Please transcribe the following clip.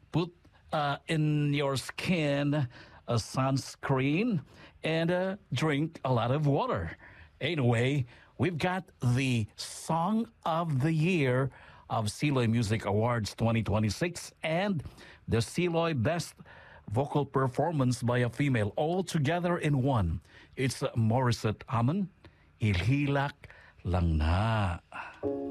Put in your skin a sunscreen and drink a lot of water. Anyway, we've got the Song of the Year of Siloy Music Awards 2026 and the Siloy Best Vocal Performance by a Female, all together in one. It's Morissette Amon, Ilhilak Lang Na.